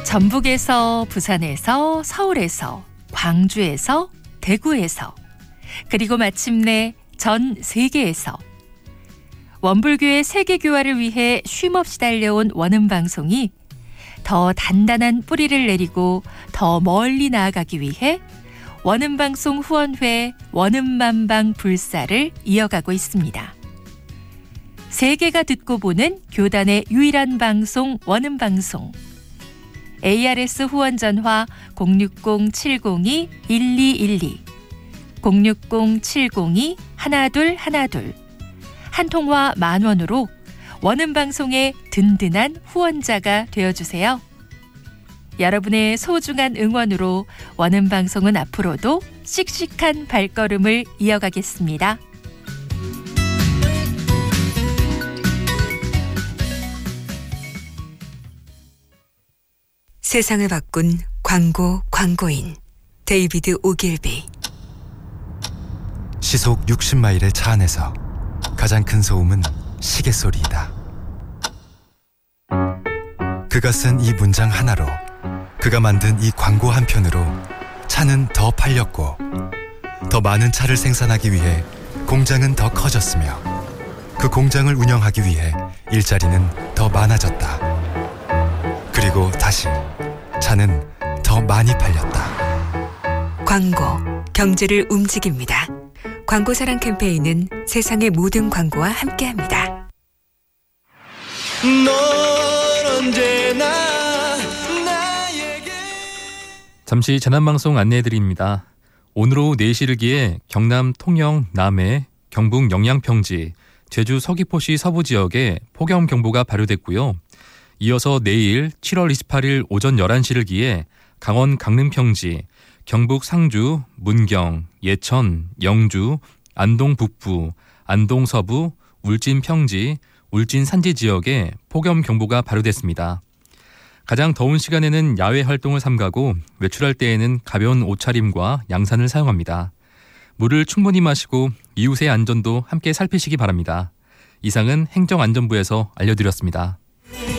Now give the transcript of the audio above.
전북에서, 부산에서, 서울에서, 광주에서, 대구에서, 그리고 마침내 전 세계에서 원불교의 세계교화를 위해 쉼없이 달려온 원음방송이 더 단단한 뿌리를 내리고 더 멀리 나아가기 위해 원음방송 후원회 원음만방 불사를 이어가고 있습니다. 세계가 듣고 보는 교단의 유일한 방송 원음방송. ARS 후원 전화 060-702-1212 060-702-1212 한 통화 10,000원으로 원음방송의 든든한 후원자가 되어주세요. 여러분의 소중한 응원으로 원음방송은 앞으로도 씩씩한 발걸음을 이어가겠습니다. 세상을 바꾼 광고인 데이비드 오길비. 시속 60마일의 차 안에서 가장 큰 소음은 시계 소리이다. 그가 쓴 이 문장 하나로, 그가 만든 이 광고 한 편으로 차는 더 팔렸고, 더 많은 차를 생산하기 위해 공장은 더 커졌으며, 그 공장을 운영하기 위해 일자리는 더 많아졌다. 그리고 다시 차는 더 많이 팔렸다. 광고, 경제를 움직입니다. 광고사랑 캠페인은 세상의 모든 광고와 함께합니다. 넌 언제나 나에게. 잠시 재난방송 안내해드립니다. 오늘 오후 4시를 기해 경남 통영, 남해, 경북 영양평지, 제주 서귀포시 서부 지역에 폭염경보가 발효됐고요. 이어서 내일 7월 28일 오전 11시를 기해 강원 강릉평지, 경북 상주, 문경, 예천, 영주, 안동 북부, 안동 서부, 울진 평지, 울진 산지 지역에 폭염경보가 발효됐습니다. 가장 더운 시간에는 야외 활동을 삼가고 외출할 때에는 가벼운 옷차림과 양산을 사용합니다. 물을 충분히 마시고 이웃의 안전도 함께 살피시기 바랍니다. 이상은 행정안전부에서 알려드렸습니다.